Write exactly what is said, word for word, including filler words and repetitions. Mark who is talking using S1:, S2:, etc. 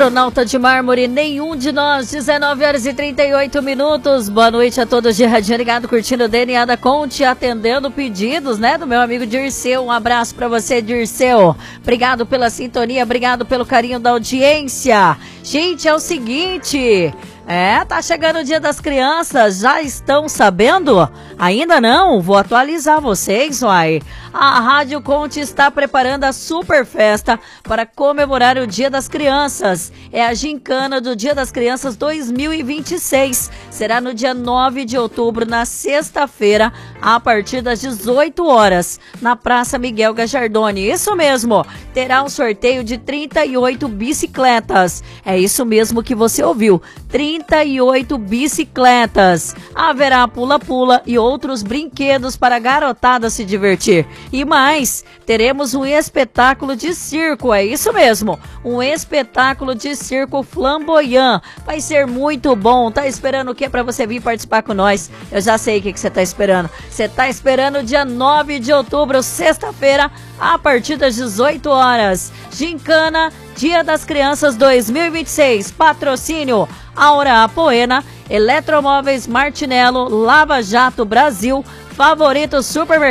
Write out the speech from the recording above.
S1: Astronauta de mármore, nenhum de nós, dezenove horas e trinta e oito minutos. Boa noite a todos de Radinho Ligado, curtindo o D N A da Conte, atendendo pedidos, né, do meu amigo Dirceu. Um abraço pra você, Dirceu. Obrigado pela sintonia, obrigado pelo carinho da audiência. Gente, é o seguinte... É, tá chegando o Dia das Crianças, já estão sabendo? Ainda não? Vou atualizar vocês, uai. A Rádio Conte está preparando a super festa para comemorar o Dia das Crianças. É a gincana do Dia das Crianças dois mil e vinte e seis. Será no dia nove de outubro, na sexta-feira, a partir das dezoito horas, na Praça Miguel Gajardoni. Isso mesmo, terá um sorteio de trinta e oito bicicletas. É isso mesmo que você ouviu, trinta e oito bicicletas. Haverá pula-pula e outros brinquedos para a garotada se divertir. E mais, teremos um espetáculo de circo, é isso mesmo, um espetáculo de circo flamboyant. Vai ser muito bom. Tá esperando o que para você vir participar com nós? Eu já sei o que você tá esperando. Você tá esperando o dia nove de outubro, sexta-feira, a partir das dezoito horas. Gincana Dia das Crianças dois mil e vinte e seis. Patrocínio Aura Apoena, Eletromóveis Martinello, Lava Jato Brasil, Favorito Supermercado.